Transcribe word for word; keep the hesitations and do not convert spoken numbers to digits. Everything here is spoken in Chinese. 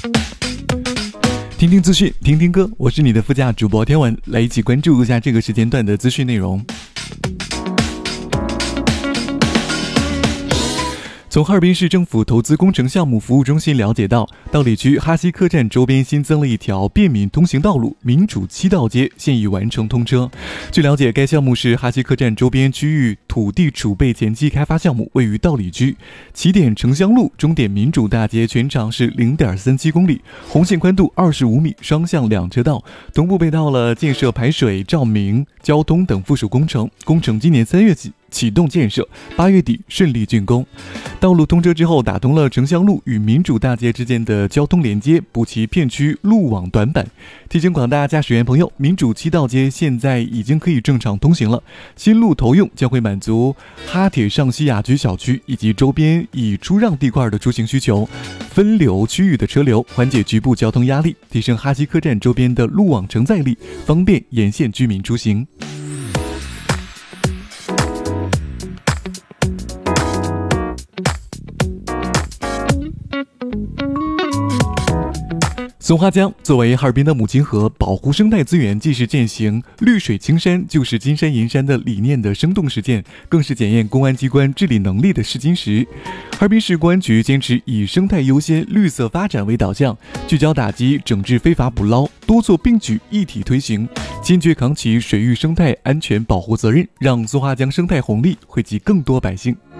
听听资讯，听听歌，我是你的副驾主播天文，来一起关注一下这个时间段的资讯内容。从哈尔滨市政府投资工程项目服务中心了解到，道里区哈西客站周边新增了一条便民通行道路民主七道街，现已完成通车。据了解，该项目是哈西客站周边区域土地储备前期开发项目，位于道里区，起点城乡路，终点民主大街，全长是 零点三七公里，红线宽度二十五米，双向两车道，同步配套了建设排水、照明、交通等附属工程。工程今年三月起启动建设，八月底顺利竣工。道路通车之后，打通了城乡路与民主大街之间的交通连接，补齐片区路网短板。提醒广大驾驶员朋友，民主七道街现在已经可以正常通行了。新路投用将会满足哈铁上西雅居小区以及周边已出让地块的出行需求，分流区域的车流，缓解局部交通压力，提升哈西客站周边的路网承载力，方便沿线居民出行。松花江作为哈尔滨的母亲河，保护生态资源既是践行绿水青山就是金山银山的理念的生动实践，更是检验公安机关治理能力的试金石。哈尔滨市公安局坚持以生态优先、绿色发展为导向，聚焦打击整治非法捕捞，多措并举一体推行，坚决扛起水域生态安全保护责任，让松花江生态红利惠及更多百姓。